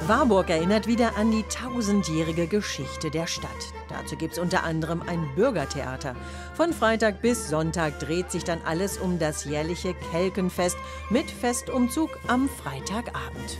Warburg erinnert wieder an die tausendjährige Geschichte der Stadt. Dazu gibt es unter anderem ein Bürgertheater. Von Freitag bis Sonntag dreht sich dann alles um das jährliche Kelkenfest mit Festumzug am Freitagabend.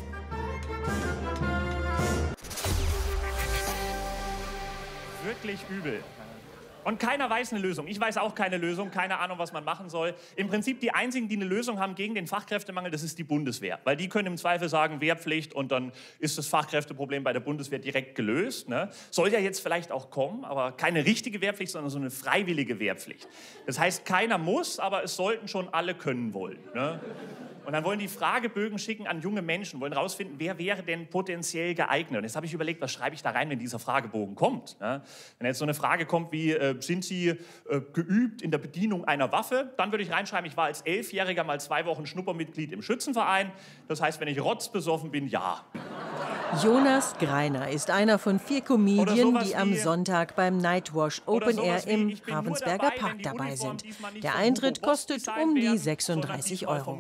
Wirklich übel. Und keiner weiß eine Lösung. Ich weiß auch keine Lösung, keine Ahnung, was man machen soll. Im Prinzip die einzigen, die eine Lösung haben gegen den Fachkräftemangel, das ist die Bundeswehr. Weil die können im Zweifel sagen, Wehrpflicht und dann ist das Fachkräfteproblem bei der Bundeswehr direkt gelöst. Ne? Soll ja jetzt vielleicht auch kommen, aber keine richtige Wehrpflicht, sondern so eine freiwillige Wehrpflicht. Das heißt, keiner muss, aber es sollten schon alle können wollen. Ne? Und dann wollen die Fragebögen schicken an junge Menschen, wollen rausfinden, wer wäre denn potenziell geeignet. Und jetzt habe ich überlegt, was schreibe ich da rein, wenn dieser Fragebogen kommt. Ne? Wenn jetzt so eine Frage kommt wie, sind Sie geübt in der Bedienung einer Waffe? Dann würde ich reinschreiben, ich war als 11-Jähriger mal 2 Wochen Schnuppermitglied im Schützenverein. Das heißt, wenn ich rotzbesoffen bin, ja. Jonas Greiner ist einer von 4 Comedien, die am Sonntag beim Nightwash Open Air im Ravensberger Park dabei sind. Der Eintritt kostet um die 36 €.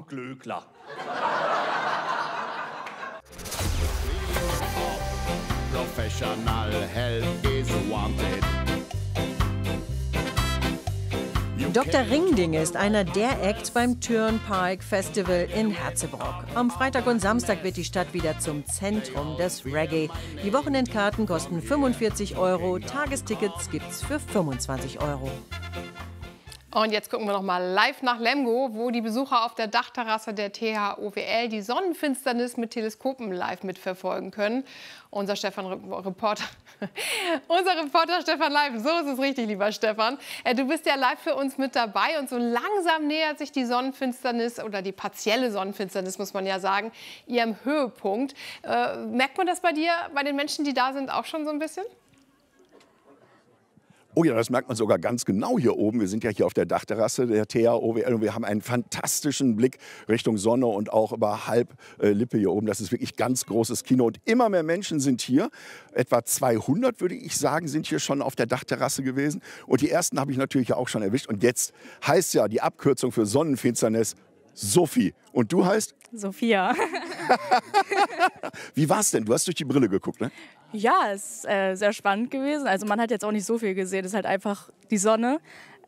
Professional help is wanted. Dr. Ringdinge ist einer der Acts beim Turnpike Festival in Herzebrock. Am Freitag und Samstag wird die Stadt wieder zum Zentrum des Reggae. Die Wochenendkarten kosten 45 €, Tagestickets gibt's für 25 €. Und jetzt gucken wir noch mal live nach Lemgo, wo die Besucher auf der Dachterrasse der TH OWL die Sonnenfinsternis mit Teleskopen live mitverfolgen können. Unser Reporter Stefan Leifen, so ist es richtig, lieber Stefan. Du bist ja live für uns mit dabei und so langsam nähert sich die Sonnenfinsternis oder die partielle Sonnenfinsternis, muss man ja sagen, ihrem Höhepunkt. Merkt man das bei dir, bei den Menschen, die da sind, auch schon so ein bisschen? Oh ja, das merkt man sogar ganz genau hier oben. Wir sind ja hier auf der Dachterrasse der TH OWL und wir haben einen fantastischen Blick Richtung Sonne und auch über Halblippe hier oben. Das ist wirklich ganz großes Kino und immer mehr Menschen sind hier. Etwa 200, würde ich sagen, sind hier schon auf der Dachterrasse gewesen. Und die ersten habe ich natürlich auch schon erwischt. Und jetzt heißt ja die Abkürzung für Sonnenfinsternis Sophie. Und du heißt? Sophia. Wie war's denn? Du hast durch die Brille geguckt, ne? Ja, es ist sehr spannend gewesen. Also man hat jetzt auch nicht so viel gesehen. Es ist halt einfach die Sonne,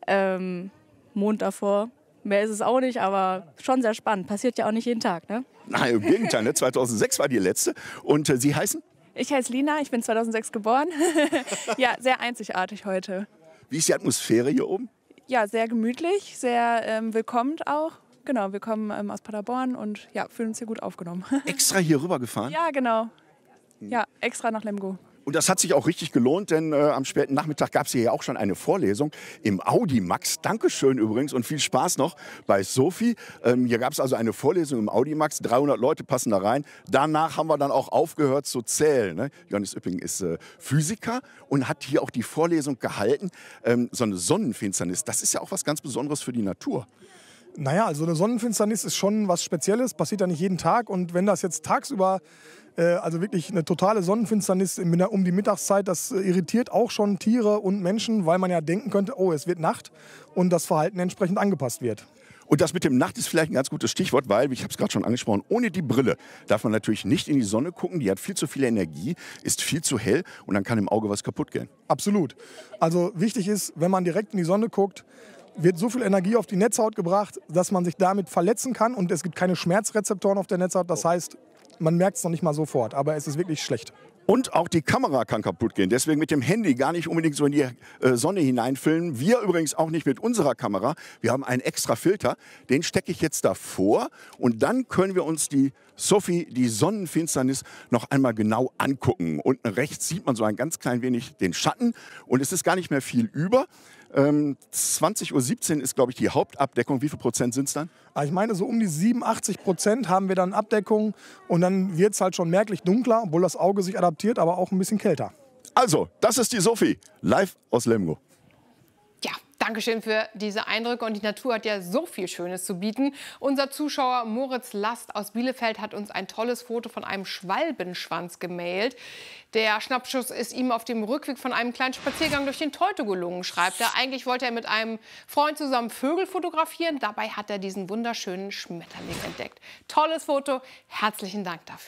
Mond davor. Mehr ist es auch nicht, aber schon sehr spannend. Passiert ja auch nicht jeden Tag, ne? Nein, im Gegenteil, ne? 2006 war die letzte. Und Sie heißen? Ich heiße Lina, ich bin 2006 geboren. Ja, sehr einzigartig heute. Wie ist die Atmosphäre hier oben? Ja, sehr gemütlich, sehr willkommen auch. Genau, wir kommen aus Paderborn und ja, fühlen uns hier gut aufgenommen. Extra hier rüber gefahren? Ja, genau. Ja, extra nach Lemgo. Und das hat sich auch richtig gelohnt, denn am späten Nachmittag gab es hier ja auch schon eine Vorlesung im Audimax. Dankeschön übrigens und viel Spaß noch bei Sophie. Hier gab es also eine Vorlesung im Audimax. 300 Leute passen da rein. Danach haben wir dann auch aufgehört zu zählen. Ne? Johannes Üpping ist Physiker und hat hier auch die Vorlesung gehalten. So eine Sonnenfinsternis, das ist ja auch was ganz Besonderes für die Natur. Naja, also eine Sonnenfinsternis ist schon was Spezielles, passiert ja nicht jeden Tag. Und wenn das jetzt tagsüber, also wirklich eine totale Sonnenfinsternis um die Mittagszeit, das irritiert auch schon Tiere und Menschen, weil man ja denken könnte, oh, es wird Nacht und das Verhalten entsprechend angepasst wird. Und das mit dem Nacht ist vielleicht ein ganz gutes Stichwort, weil, ich habe es gerade schon angesprochen, ohne die Brille darf man natürlich nicht in die Sonne gucken. Die hat viel zu viel Energie, ist viel zu hell und dann kann im Auge was kaputt gehen. Absolut. Also wichtig ist, wenn man direkt in die Sonne guckt, wird so viel Energie auf die Netzhaut gebracht, dass man sich damit verletzen kann und es gibt keine Schmerzrezeptoren auf der Netzhaut. Das heißt, man merkt es noch nicht mal sofort, aber es ist wirklich schlecht. Und auch die Kamera kann kaputt gehen. Deswegen mit dem Handy gar nicht unbedingt so in die Sonne hineinfilmen. Wir übrigens auch nicht mit unserer Kamera. Wir haben einen extra Filter. Den stecke ich jetzt davor. Und dann können wir uns die Sonnenfinsternis noch einmal genau angucken. Unten rechts sieht man so ein ganz klein wenig den Schatten. Und es ist gar nicht mehr viel über. 20:17 Uhr ist, glaube ich, die Hauptabdeckung. Wie viel Prozent sind es dann? Ich meine, so um die 87% haben wir dann Abdeckung. Und dann wird es halt schon merklich dunkler, obwohl das Auge sich adaptiert, aber auch ein bisschen kälter. Also, das ist die Sophie, live aus Lemgo. Ja, Dankeschön für diese Eindrücke. Und die Natur hat ja so viel Schönes zu bieten. Unser Zuschauer Moritz Last aus Bielefeld hat uns ein tolles Foto von einem Schwalbenschwanz gemailt. Der Schnappschuss ist ihm auf dem Rückweg von einem kleinen Spaziergang durch den Teutoburg gelungen, schreibt er. Eigentlich wollte er mit einem Freund zusammen Vögel fotografieren. Dabei hat er diesen wunderschönen Schmetterling entdeckt. Tolles Foto. Herzlichen Dank dafür.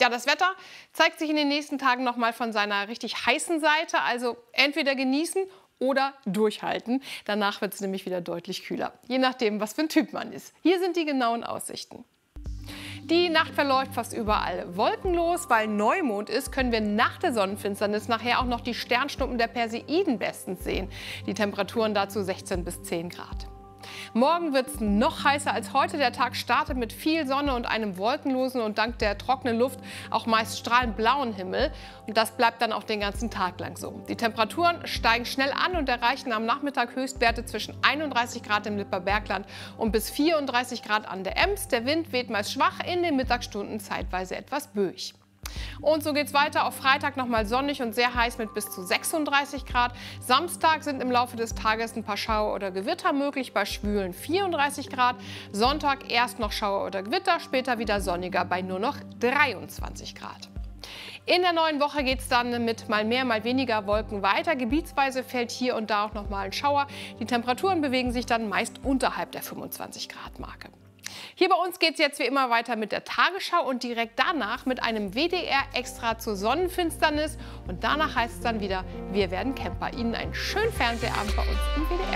Ja, das Wetter zeigt sich in den nächsten Tagen noch mal von seiner richtig heißen Seite. Also entweder genießen oder durchhalten. Danach wird es nämlich wieder deutlich kühler. Je nachdem, was für ein Typ man ist. Hier sind die genauen Aussichten. Die Nacht verläuft fast überall wolkenlos. Weil Neumond ist, können wir nach der Sonnenfinsternis nachher auch noch die Sternschnuppen der Perseiden bestens sehen. Die Temperaturen dazu 16 bis 10 Grad. Morgen wird es noch heißer als heute. Der Tag startet mit viel Sonne und einem wolkenlosen und dank der trockenen Luft auch meist strahlend blauen Himmel. Und das bleibt dann auch den ganzen Tag lang so. Die Temperaturen steigen schnell an und erreichen am Nachmittag Höchstwerte zwischen 31 Grad im Lippert Bergland und bis 34 Grad an der Ems. Der Wind weht meist schwach, in den Mittagsstunden zeitweise etwas böig. Und so geht es weiter. Auf Freitag noch mal sonnig und sehr heiß mit bis zu 36 Grad. Samstag sind im Laufe des Tages ein paar Schauer oder Gewitter möglich bei schwülen 34 Grad. Sonntag erst noch Schauer oder Gewitter, später wieder sonniger bei nur noch 23 Grad. In der neuen Woche geht es dann mit mal mehr, mal weniger Wolken weiter. Gebietsweise fällt hier und da auch noch mal ein Schauer. Die Temperaturen bewegen sich dann meist unterhalb der 25 Grad Marke. Hier bei uns geht es jetzt wie immer weiter mit der Tagesschau und direkt danach mit einem WDR-Extra zur Sonnenfinsternis. Und danach heißt es dann wieder, wir werden Camper. Ihnen einen schönen Fernsehabend bei uns im WDR.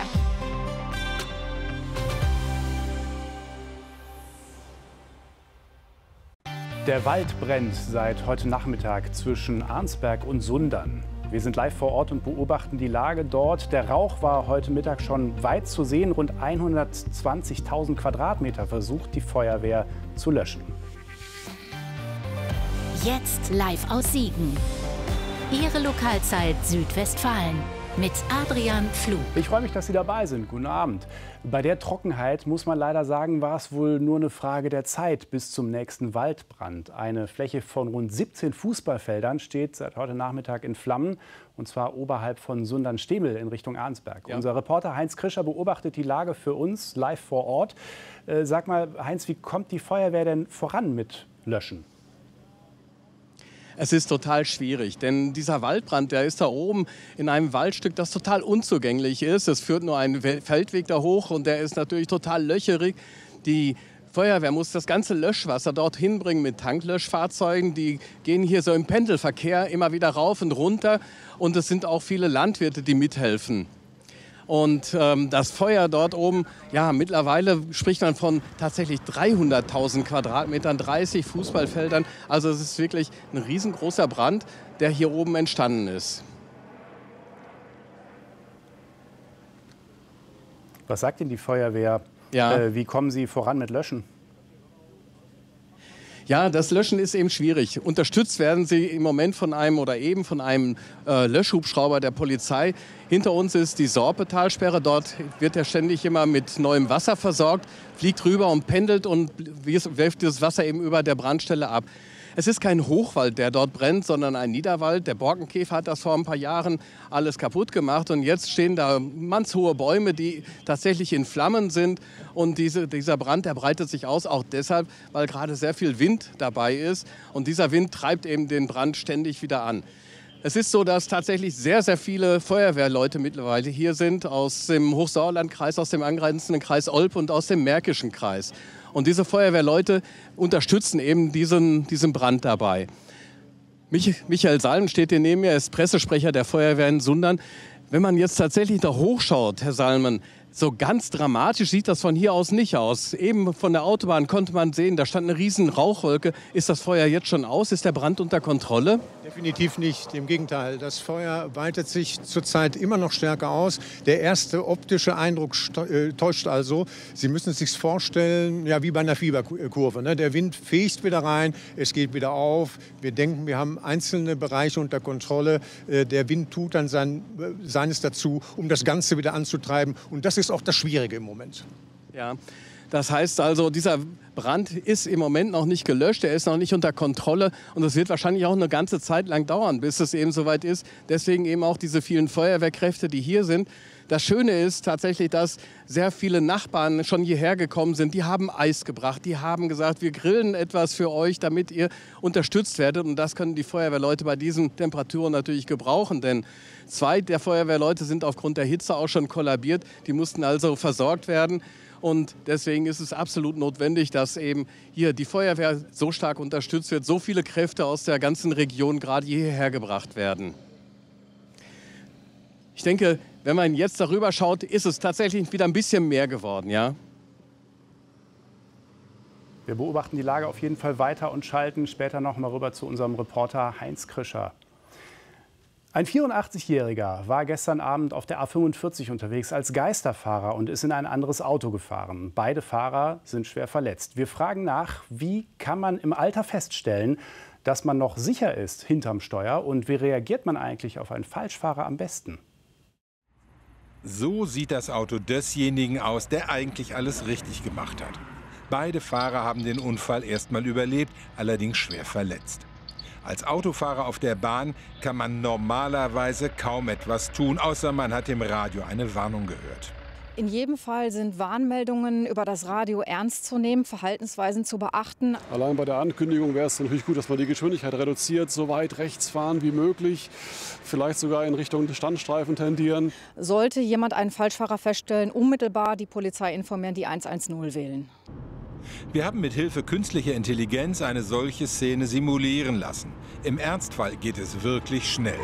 Der Wald brennt seit heute Nachmittag zwischen Arnsberg und Sundern. Wir sind live vor Ort und beobachten die Lage dort. Der Rauch war heute Mittag schon weit zu sehen. Rund 120.000 Quadratmeter versucht die Feuerwehr zu löschen. Jetzt live aus Siegen. Ihre Lokalzeit Südwestfalen mit Adrian Flug. Ich freue mich, dass Sie dabei sind. Guten Abend. Bei der Trockenheit, muss man leider sagen, war es wohl nur eine Frage der Zeit bis zum nächsten Waldbrand. Eine Fläche von rund 17 Fußballfeldern steht seit heute Nachmittag in Flammen. Und zwar oberhalb von Sundern-Stemel in Richtung Arnsberg. Ja. Unser Reporter Heinz Krischer beobachtet die Lage für uns live vor Ort. Sag mal, Heinz, wie kommt die Feuerwehr denn voran mit Löschen? Es ist total schwierig, denn dieser Waldbrand, der ist da oben in einem Waldstück, das total unzugänglich ist. Es führt nur einen Feldweg da hoch und der ist natürlich total löcherig. Die Feuerwehr muss das ganze Löschwasser dorthin bringen mit Tanklöschfahrzeugen. Die gehen hier so im Pendelverkehr immer wieder rauf und runter. Und es sind auch viele Landwirte, die mithelfen. Und das Feuer dort oben, ja, mittlerweile spricht man von tatsächlich 300.000 Quadratmetern, 30 Fußballfeldern. Also es ist wirklich ein riesengroßer Brand, der hier oben entstanden ist. Was sagt denn die Feuerwehr? Ja. Wie kommen Sie voran mit Löschen? Ja, das Löschen ist eben schwierig. Unterstützt werden sie im Moment von einem Löschhubschrauber der Polizei. Hinter uns ist die Sorpetalsperre. Dort wird er ständig immer mit neuem Wasser versorgt, fliegt rüber und pendelt und wirft das Wasser eben über der Brandstelle ab. Es ist kein Hochwald, der dort brennt, sondern ein Niederwald. Der Borkenkäfer hat das vor ein paar Jahren alles kaputt gemacht. Und jetzt stehen da mannshohe Bäume, die tatsächlich in Flammen sind. Und dieser Brand, der breitet sich aus, auch deshalb, weil gerade sehr viel Wind dabei ist. Und dieser Wind treibt eben den Brand ständig wieder an. Es ist so, dass tatsächlich sehr, sehr viele Feuerwehrleute mittlerweile hier sind, aus dem Hochsauerlandkreis, aus dem angrenzenden Kreis Olpe und aus dem Märkischen Kreis. Und diese Feuerwehrleute unterstützen eben diesen Brand dabei. Michael Salm steht hier neben mir, er ist Pressesprecher der Feuerwehr in Sundern. Wenn man jetzt tatsächlich da hochschaut, Herr Salmen, so ganz dramatisch sieht das von hier aus nicht aus. Eben von der Autobahn konnte man sehen, da stand eine riesen Rauchwolke. Ist das Feuer jetzt schon aus? Ist der Brand unter Kontrolle? Definitiv nicht. Im Gegenteil. Das Feuer weitet sich zurzeit immer noch stärker aus. Der erste optische Eindruck täuscht also. Sie müssen es sich vorstellen, ja, wie bei einer Fieberkurve. Ne? Der Wind fegt wieder rein, es geht wieder auf. Wir denken, wir haben einzelne Bereiche unter Kontrolle. Der Wind tut dann seines dazu, um das Ganze wieder anzutreiben. Und das ist auch das Schwierige im Moment. Ja, das heißt also, dieser Brand ist im Moment noch nicht gelöscht, er ist noch nicht unter Kontrolle und es wird wahrscheinlich auch eine ganze Zeit lang dauern, bis es eben soweit ist. Deswegen eben auch diese vielen Feuerwehrkräfte, die hier sind. Das Schöne ist tatsächlich, dass sehr viele Nachbarn schon hierher gekommen sind. Die haben Eis gebracht, die haben gesagt, wir grillen etwas für euch, damit ihr unterstützt werdet. Und das können die Feuerwehrleute bei diesen Temperaturen natürlich gebrauchen, denn 2 der Feuerwehrleute sind aufgrund der Hitze auch schon kollabiert. Die mussten also versorgt werden. Und deswegen ist es absolut notwendig, dass eben hier die Feuerwehr so stark unterstützt wird, so viele Kräfte aus der ganzen Region gerade hierher gebracht werden. Ich denke, wenn man jetzt darüber schaut, ist es tatsächlich wieder ein bisschen mehr geworden, ja? Wir beobachten die Lage auf jeden Fall weiter und schalten später noch mal rüber zu unserem Reporter Heinz Krischer. Ein 84-Jähriger war gestern Abend auf der A45 unterwegs als Geisterfahrer und ist in ein anderes Auto gefahren. Beide Fahrer sind schwer verletzt. Wir fragen nach, wie kann man im Alter feststellen, dass man noch sicher ist hinterm Steuer und wie reagiert man eigentlich auf einen Falschfahrer am besten? So sieht das Auto desjenigen aus, der eigentlich alles richtig gemacht hat. Beide Fahrer haben den Unfall erstmal überlebt, allerdings schwer verletzt. Als Autofahrer auf der Bahn kann man normalerweise kaum etwas tun, außer man hat im Radio eine Warnung gehört. In jedem Fall sind Warnmeldungen über das Radio ernst zu nehmen, Verhaltensweisen zu beachten. Allein bei der Ankündigung wäre es natürlich gut, dass man die Geschwindigkeit reduziert, so weit rechts fahren wie möglich, vielleicht sogar in Richtung des Standstreifen tendieren. Sollte jemand einen Falschfahrer feststellen, unmittelbar die Polizei informieren, die 110 wählen. Wir haben mit Hilfe künstlicher Intelligenz eine solche Szene simulieren lassen. Im Ernstfall geht es wirklich schnell.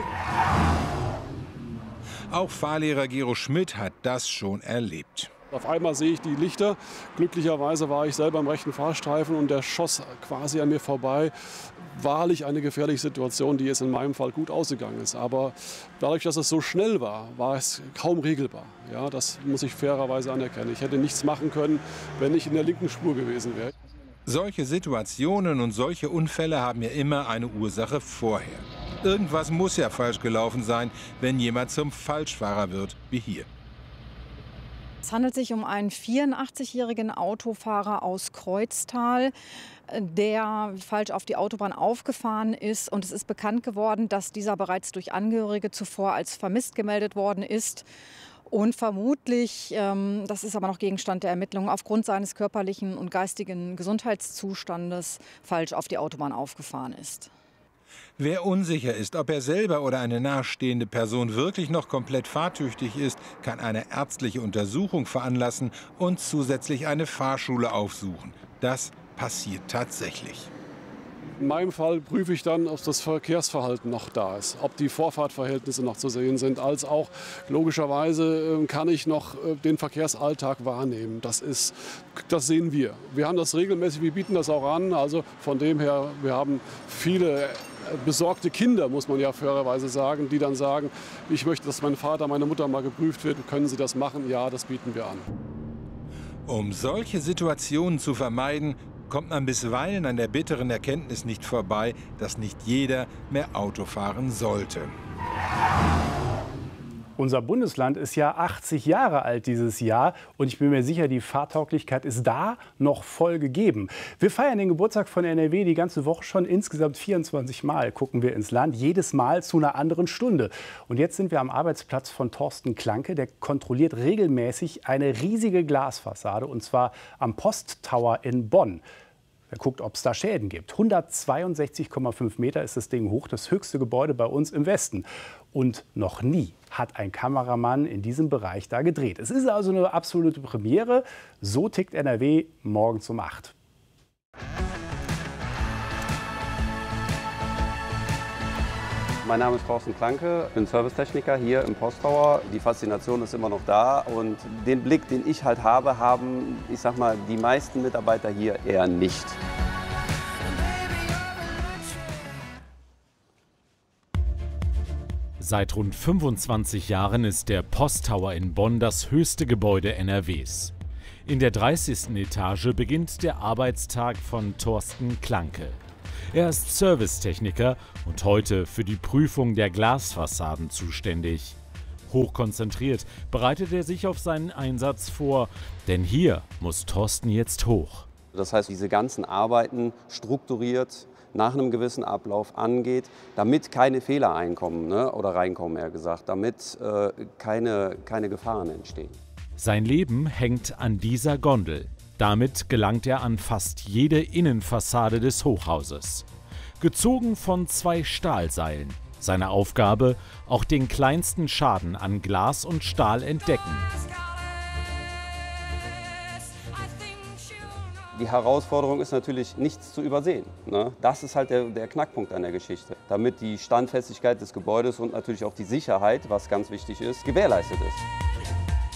Auch Fahrlehrer Gero Schmidt hat das schon erlebt. Auf einmal sehe ich die Lichter. Glücklicherweise war ich selber im rechten Fahrstreifen und der schoss quasi an mir vorbei. Wahrlich eine gefährliche Situation, die jetzt in meinem Fall gut ausgegangen ist. Aber dadurch, dass es so schnell war, war es kaum regelbar. Ja, das muss ich fairerweise anerkennen. Ich hätte nichts machen können, wenn ich in der linken Spur gewesen wäre. Solche Situationen und solche Unfälle haben ja immer eine Ursache vorher. Irgendwas muss ja falsch gelaufen sein, wenn jemand zum Falschfahrer wird, wie hier. Es handelt sich um einen 84-jährigen Autofahrer aus Kreuztal, der falsch auf die Autobahn aufgefahren ist. Und es ist bekannt geworden, dass dieser bereits durch Angehörige zuvor als vermisst gemeldet worden ist. Und vermutlich, das ist aber noch Gegenstand der Ermittlungen, aufgrund seines körperlichen und geistigen Gesundheitszustandes falsch auf die Autobahn aufgefahren ist. Wer unsicher ist, ob er selber oder eine nahestehende Person wirklich noch komplett fahrtüchtig ist, kann eine ärztliche Untersuchung veranlassen und zusätzlich eine Fahrschule aufsuchen. Das passiert tatsächlich. In meinem Fall prüfe ich dann, ob das Verkehrsverhalten noch da ist, ob die Vorfahrtverhältnisse noch zu sehen sind, als auch logischerweise kann ich noch den Verkehrsalltag wahrnehmen. Das sehen wir. Wir haben das regelmäßig, wir bieten das auch an. Also von dem her, wir haben viele besorgte Kinder, muss man ja fairerweise sagen, die dann sagen, ich möchte, dass mein Vater, meine Mutter mal geprüft wird. Können Sie das machen? Ja, das bieten wir an. Um solche Situationen zu vermeiden, kommt man bisweilen an der bitteren Erkenntnis nicht vorbei, dass nicht jeder mehr Auto fahren sollte. Unser Bundesland ist ja 80 Jahre alt dieses Jahr und ich bin mir sicher, die Fahrtauglichkeit ist da noch voll gegeben. Wir feiern den Geburtstag von NRW die ganze Woche schon. Insgesamt 24 Mal gucken wir ins Land, jedes Mal zu einer anderen Stunde. Und jetzt sind wir am Arbeitsplatz von Thorsten Klanke. Der kontrolliert regelmäßig eine riesige Glasfassade und zwar am Posttower in Bonn. Er guckt, ob es da Schäden gibt. 162,5 Meter ist das Ding hoch, das höchste Gebäude bei uns im Westen. Und noch nie hat ein Kameramann in diesem Bereich da gedreht. Es ist also eine absolute Premiere. So tickt NRW morgens um 8. Mein Name ist Thorsten Klanke, ich bin Servicetechniker hier im Posttower. Die Faszination ist immer noch da und den Blick, den ich halt habe, haben, ich sag mal, die meisten Mitarbeiter hier eher nicht. Seit rund 25 Jahren ist der Posttower in Bonn das höchste Gebäude NRWs. In der 30. Etage beginnt der Arbeitstag von Thorsten Klanke. Er ist Servicetechniker und heute für die Prüfung der Glasfassaden zuständig. Hochkonzentriert bereitet er sich auf seinen Einsatz vor, denn hier muss Thorsten jetzt hoch. Das heißt, diese ganzen Arbeiten strukturiert nach einem gewissen Ablauf angeht, damit keine Fehler oder reinkommen, eher gesagt, damit keine Gefahren entstehen. Sein Leben hängt an dieser Gondel. Damit gelangt er an fast jede Innenfassade des Hochhauses. Gezogen von 2 Stahlseilen. Seine Aufgabe, auch den kleinsten Schaden an Glas und Stahl entdecken. Die Herausforderung ist natürlich, nichts zu übersehen, ne? Das ist halt der Knackpunkt an der Geschichte, damit die Standfestigkeit des Gebäudes und natürlich auch die Sicherheit, was ganz wichtig ist, gewährleistet ist.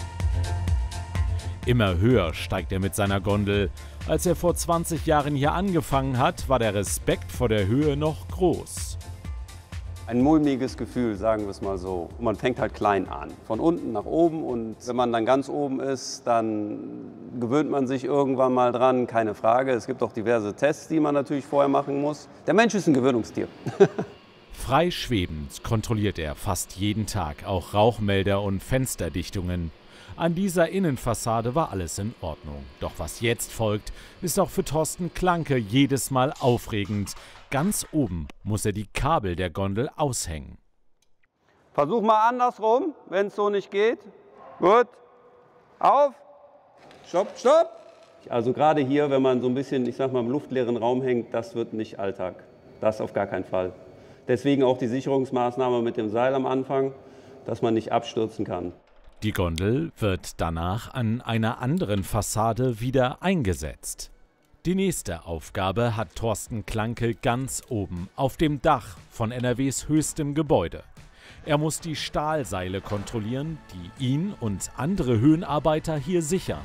Immer höher steigt er mit seiner Gondel. Als er vor 20 Jahren hier angefangen hat, war der Respekt vor der Höhe noch groß. Ein mulmiges Gefühl, sagen wir es mal so. Man fängt halt klein an, von unten nach oben, und wenn man dann ganz oben ist, dann gewöhnt man sich irgendwann mal dran, keine Frage. Es gibt auch diverse Tests, die man natürlich vorher machen muss. Der Mensch ist ein Gewöhnungstier. Frei schwebend kontrolliert er fast jeden Tag auch Rauchmelder und Fensterdichtungen. An dieser Innenfassade war alles in Ordnung. Doch was jetzt folgt, ist auch für Thorsten Klanke jedes Mal aufregend. Ganz oben muss er die Kabel der Gondel aushängen. Versuch mal andersrum, wenn es so nicht geht. Gut. Auf. Stopp, stopp. Also gerade hier, wenn man so ein bisschen, ich sag mal, im luftleeren Raum hängt, das wird nicht Alltag. Das auf gar keinen Fall. Deswegen auch die Sicherungsmaßnahme mit dem Seil am Anfang, dass man nicht abstürzen kann. Die Gondel wird danach an einer anderen Fassade wieder eingesetzt. Die nächste Aufgabe hat Thorsten Klanke ganz oben auf dem Dach von NRWs höchstem Gebäude. Er muss die Stahlseile kontrollieren, die ihn und andere Höhenarbeiter hier sichern.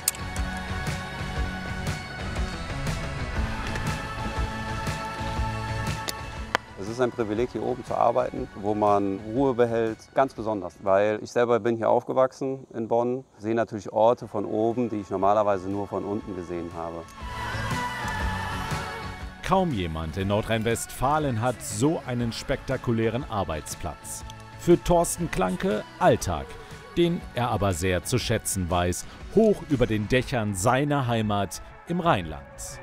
Es ist ein Privileg, hier oben zu arbeiten, wo man Ruhe behält, ganz besonders. Weil ich selber bin hier aufgewachsen in Bonn, sehe natürlich Orte von oben, die ich normalerweise nur von unten gesehen habe. Kaum jemand in Nordrhein-Westfalen hat so einen spektakulären Arbeitsplatz. Für Thorsten Klanke Alltag, den er aber sehr zu schätzen weiß, hoch über den Dächern seiner Heimat im Rheinland.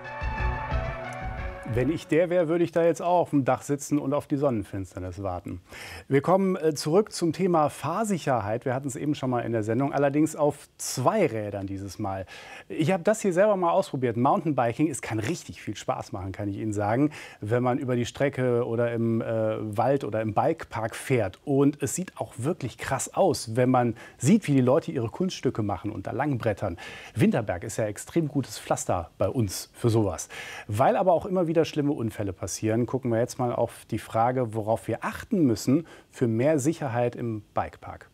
Wenn ich der wäre, würde ich da jetzt auch auf dem Dach sitzen und auf die Sonnenfinsternis warten. Wir kommen zurück zum Thema Fahrsicherheit. Wir hatten es eben schon mal in der Sendung, allerdings auf 2 Rädern dieses Mal. Ich habe das hier selber mal ausprobiert. Mountainbiking, es kann richtig viel Spaß machen, kann ich Ihnen sagen, wenn man über die Strecke oder im Wald oder im Bikepark fährt. Und es sieht auch wirklich krass aus, wenn man sieht, wie die Leute ihre Kunststücke machen und da langbrettern. Winterberg ist ja extrem gutes Pflaster bei uns für sowas. Weil aber auch immer wieder schlimme Unfälle passieren, gucken wir jetzt mal auf die Frage, worauf wir achten müssen für mehr Sicherheit im Bikepark.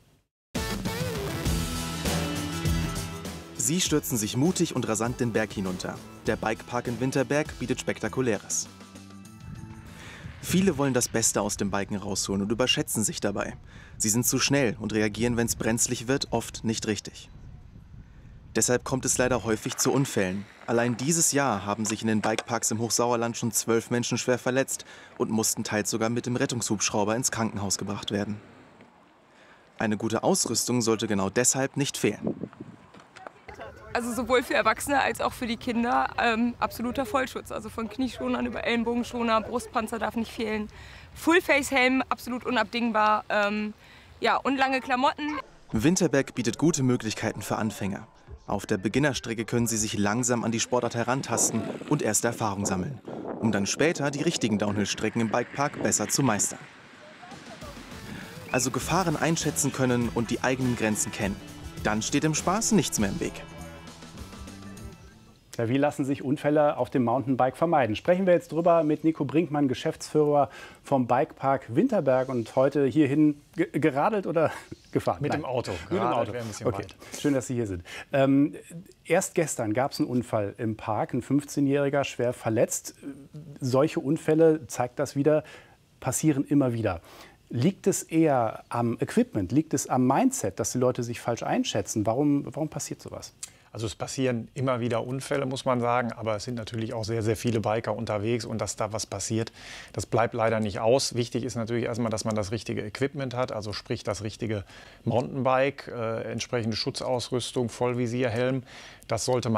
Sie stürzen sich mutig und rasant den Berg hinunter. Der Bikepark in Winterberg bietet Spektakuläres. Viele wollen das Beste aus dem Biken rausholen und überschätzen sich dabei. Sie sind zu schnell und reagieren, wenn es brenzlig wird, oft nicht richtig. Deshalb kommt es leider häufig zu Unfällen. Allein dieses Jahr haben sich in den Bikeparks im Hochsauerland schon 12 Menschen schwer verletzt und mussten teils sogar mit dem Rettungshubschrauber ins Krankenhaus gebracht werden. Eine gute Ausrüstung sollte genau deshalb nicht fehlen. Also sowohl für Erwachsene als auch für die Kinder absoluter Vollschutz. Also von Knieschonern über Ellenbogenschoner, Brustpanzer darf nicht fehlen. Full-Face-Helm, absolut unabdingbar. Ja, und lange Klamotten. Winterberg bietet gute Möglichkeiten für Anfänger. Auf der Beginnerstrecke können Sie sich langsam an die Sportart herantasten und erste Erfahrung sammeln, um dann später die richtigen Downhill-Strecken im Bikepark besser zu meistern. Also Gefahren einschätzen können und die eigenen Grenzen kennen. Dann steht dem Spaß nichts mehr im Weg. Ja, wie lassen sich Unfälle auf dem Mountainbike vermeiden? Sprechen wir jetzt drüber mit Nico Brinkmann, Geschäftsführer vom Bikepark Winterberg und heute hierhin geradelt oder gefahren? Mit dem Auto. Mit dem Auto. Ein bisschen okay. weit. Schön, dass Sie hier sind. Erst gestern gab es einen Unfall im Park, ein 15-Jähriger schwer verletzt. Solche Unfälle, zeigt das wieder, passieren immer wieder. Liegt es eher am Equipment, liegt es am Mindset, dass die Leute sich falsch einschätzen? Warum passiert sowas? Also es passieren immer wieder Unfälle, muss man sagen, aber es sind natürlich auch sehr, sehr viele Biker unterwegs und dass da was passiert, das bleibt leider nicht aus. Wichtig ist natürlich erstmal, dass man das richtige Equipment hat, also sprich das richtige Mountainbike, entsprechende Schutzausrüstung, Vollvisierhelm. Das sollte man